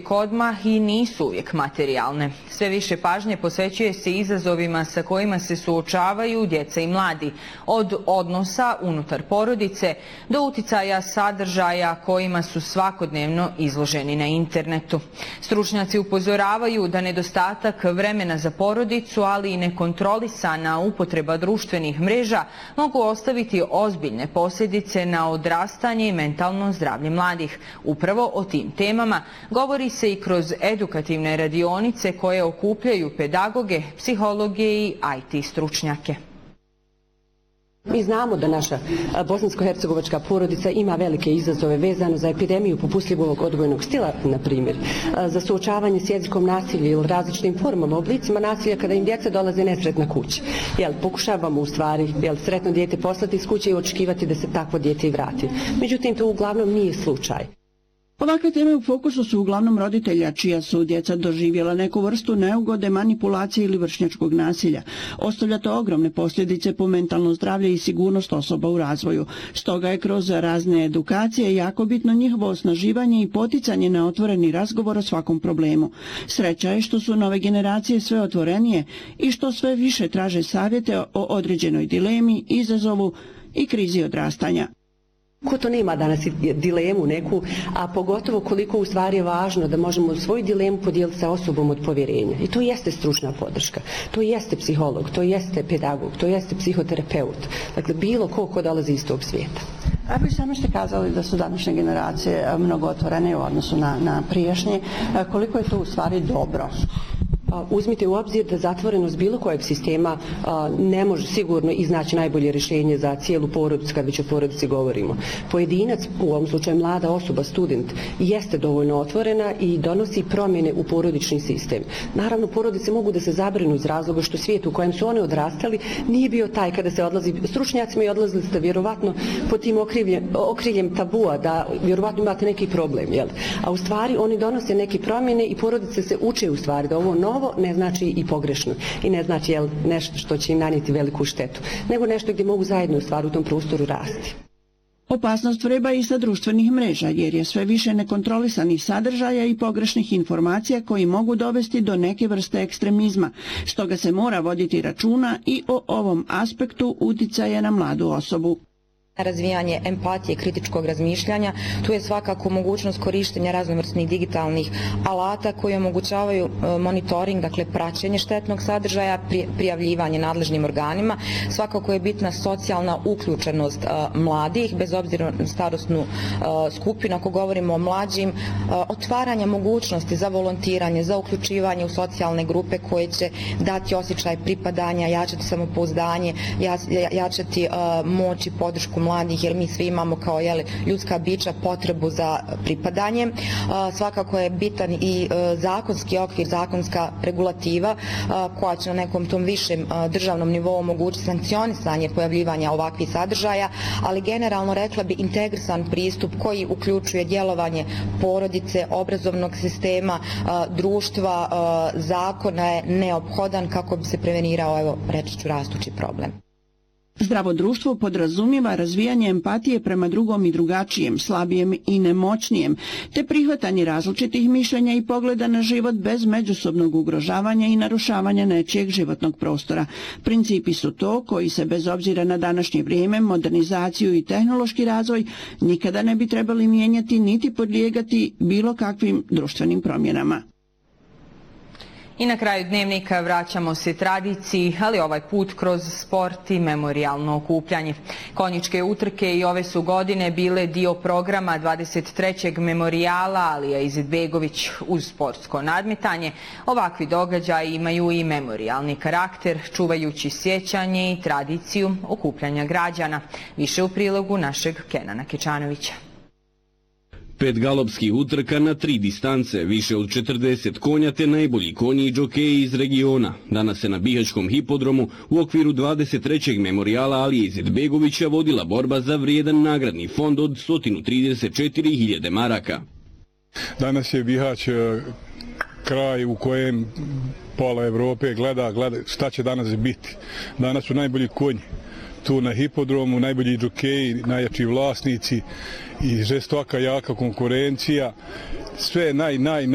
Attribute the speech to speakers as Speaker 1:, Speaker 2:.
Speaker 1: uvijek odmah i nisu uvijek materijalne. Sve više pažnje posvećuje se izazovima sa kojima se suočavaju djeca i mladi, od odnosa unutar porodice do uticaja sadržaja kojima su svakodnevno izloženi na internetu. Stručnjaci upozoravaju da nedostatak vremena za porodicu, ali i nekontrolisana upotreba društvenih mreža mogu ostaviti ozbiljne posljedice na odrastanje i mentalno zdravlje mladih. Upravo o tim temama govori se i kroz edukativne radionice koje okupljaju pedagoge, psihologe i IT stručnjake.
Speaker 2: Mi znamo da naša bosansko-hercegovačka porodica ima velike izazove vezano za epidemiju popustljivog odgojnog stila, na primjer, za suočavanje s jezikom nasilja ili različitim formama, oblicima nasilja kada im djeca dolaze nesretna kući. Pokušavamo u stvari sretno dijete poslati iz kuće i očekivati da se takvo dijete i vrati. Međutim, to uglavnom nije slučaj.
Speaker 3: Ovakve teme u fokusu su uglavnom roditelja čija su djeca doživjela neku vrstu neugode, manipulacije ili vršnjačkog nasilja. Ostavlja to ogromne posljedice po mentalno zdravlje i sigurnost osoba u razvoju. Stoga je kroz razne edukacije jako bitno njihovo osnaživanje i poticanje na otvoreni razgovor o svakom problemu. Sreća je što su nove generacije sve otvorenije i što sve više traže savjete o određenoj dilemi, izazovu i krizi odrastanja.
Speaker 2: Ko to nema danas dilemu neku, a pogotovo koliko u stvari je važno da možemo svoju dilemu podijeliti sa osobom od povjerenja. I to jeste stručna podrška, to jeste psiholog, to jeste pedagog, to jeste psihoterapeut. Dakle, bilo ko dolazi iz tog svijeta.
Speaker 3: A vi sami ste kazali da su današnje generacije mnogo otvorene u odnosu na prijašnje. Koliko je to u stvari dobro?
Speaker 2: Uzmite u obzir da zatvorenost bilo kojeg sistema ne može sigurno iznaći najbolje rješenje za cijelu porodicu kad već o porodici govorimo. Pojedinac, u ovom slučaju mlada osoba, student, jeste dovoljno otvorena i donosi promjene u porodični sistem. Naravno, porodice mogu da se zabrinu iz razloga što svijet u kojem su one odrastali nije bio taj kada se odlazi. Stručnjacima i odlazili ste vjerovatno pod tim okriljem tabua da vjerovatno imate neki problem. A u stvari oni donose neke promjene i porodice se uče u stvari da ovo novo ne znači i pogrešno i ne znači nešto što će im nanijeti veliku štetu, nego nešto gdje mogu zajedno u stvari u tom prostoru rasti.
Speaker 3: Opasnost vreba i sa društvenih mreža, jer je sve više nekontrolisanih sadržaja i pogrešnih informacija koji mogu dovesti do neke vrste ekstremizma. Stoga se mora voditi računa i o ovom aspektu uticaja na mladu osobu.
Speaker 4: Razvijanje empatije i kritičkog razmišljanja, tu je svakako mogućnost korištenja raznovrsnih digitalnih alata koji omogućavaju monitoring, dakle praćenje štetnog sadržaja, prijavljivanje nadležnim organima. Svakako je bitna socijalna uključenost mladih, bez obzira na starosnu skupinu. Ako govorimo o mlađim, otvaranje mogućnosti za volontiranje, za uključivanje u socijalne grupe koje će dati osjećaj pripadanja, jačati samopouzdanje, jačati moć i podršku mladih, jer mi svi imamo kao ljudska bića potrebu za pripadanjem. Svakako je bitan i zakonski okvir, zakonska regulativa koja će na nekom tom višem državnom nivou omogućiti sankcionisanje pojavljivanja ovakvih sadržaja, ali generalno rekla bi integrisan pristup koji uključuje djelovanje porodice, obrazovnog sistema, društva, zakona je neophodan kako bi se prevenirao, reći ću, rastući problem.
Speaker 3: Zdravo društvo podrazumijeva razvijanje empatije prema drugom i drugačijem, slabijem i nemoćnijem, te prihvatanje različitih mišljenja i pogleda na život bez međusobnog ugrožavanja i narušavanja nečijeg životnog prostora. Principi su to koji se bez obzira na današnje vrijeme, modernizaciju i tehnološki razvoj nikada ne bi trebali mijenjati niti podlijegati bilo kakvim društvenim promjenama.
Speaker 1: I na kraju dnevnika vraćamo se tradiciji, ali ovaj put kroz sport i memorijalno okupljanje. Konjičke utrke i ove su godine bile dio programa 23. memorijala Alija Izetbegović. Uz sportsko nadmetanje, ovakvi događaji imaju i memorijalni karakter, čuvajući sjećanje i tradiciju okupljanja građana. Više u prilogu našeg Kenana Kečanovića.
Speaker 5: 5 galopskih utrka na 3 distance, više od 40 konja te najbolji konji i džokeji iz regiona. Danas se na Bihaćkom hipodromu u okviru 23. memorijala Alije Izetbegovića vodila borba za vrijedan nagradni fond od 134.000 maraka.
Speaker 6: Danas je Bihać kraj u kojem pola Evrope gleda šta će danas biti. Danas su najbolji konji tu na hipodromu, najbolji džokeji, najjači vlasnici i žestoka jaka konkurencija. Sve